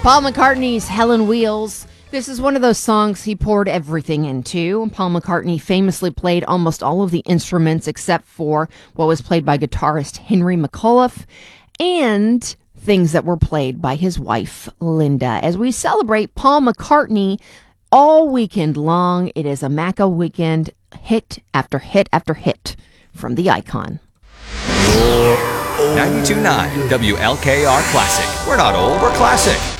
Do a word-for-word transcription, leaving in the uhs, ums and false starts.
Paul McCartney's Helen Wheels. This is one of those songs he poured everything into. Paul McCartney famously played almost all of the instruments except for what was played by guitarist Henry McAuliffe and things that were played by his wife, Linda. As we celebrate Paul McCartney all weekend long, it is a Macca weekend hit after hit after hit from the icon. ninety-two point nine W L K R Classic. We're not old, we're classic.